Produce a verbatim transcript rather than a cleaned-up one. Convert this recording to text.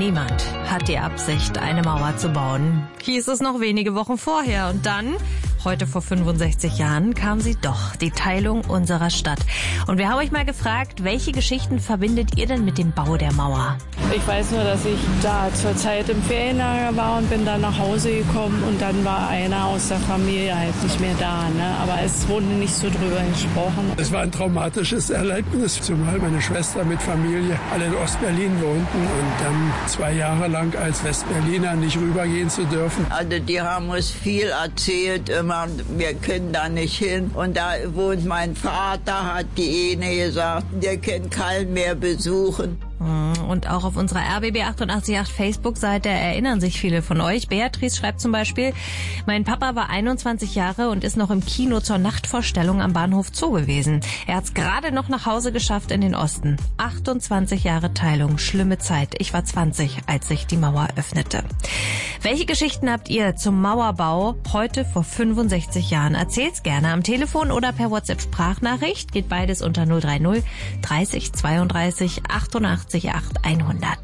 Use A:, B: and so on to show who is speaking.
A: Niemand hat die Absicht, eine Mauer zu bauen. Hieß es noch wenige Wochen vorher. Und dann, heute vor fünfundsechzig Jahren, kam sie doch, die Teilung unserer Stadt. Und wir haben euch mal gefragt, welche Geschichten verbindet ihr denn mit dem Bau der Mauer?
B: Ich weiß nur, dass ich da zur Zeit im Ferienlager war und bin dann nach Hause gekommen und dann war einer aus der Familie halt nicht mehr da. Ne? Aber es wurde nicht so drüber gesprochen.
C: Es war ein traumatisches Erlebnis, zumal meine Schwester mit Familie alle in Ostberlin wohnten und dann zwei Jahre lang als Westberliner nicht rübergehen zu dürfen.
D: Also die haben uns viel erzählt, immer, wir können da nicht hin. Und da wohnt mein Vater, hat die Ene gesagt, wir können keinen mehr besuchen.
A: Und auch auf unserer R B B achtundachtzig Komma acht Facebook-Seite erinnern sich viele von euch. Beatrice schreibt zum Beispiel, mein Papa war einundzwanzig Jahre und ist noch im Kino zur Nachtvorstellung am Bahnhof Zoo gewesen. Er hat es gerade noch nach Hause geschafft in den Osten. achtundzwanzig Jahre Teilung, schlimme Zeit. Ich war zwanzig, als sich die Mauer öffnete. Welche Geschichten habt ihr zum Mauerbau heute vor fünfundsechzig Jahren? Erzählt's gerne am Telefon oder per WhatsApp-Sprachnachricht. Geht beides unter null drei null dreißig zweiunddreißig achtundachtzig acht hundert.